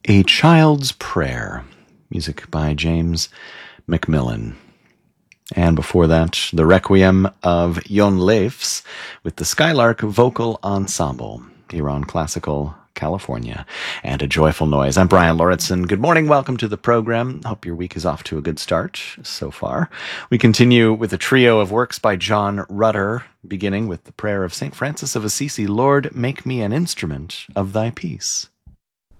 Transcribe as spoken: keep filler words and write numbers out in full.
A Child's Prayer, music by James Macmillan. And before that, the Requiem of Jon Leifs with the Skylark Vocal Ensemble here on Classical California. And A Joyful Noise. I'm Brian Lauritsen. Good morning. Welcome to the program. Hope your week is off to a good start so far. We continue with a trio of works by John Rutter, beginning with the prayer of Saint Francis of Assisi, Lord, make me an instrument of thy peace.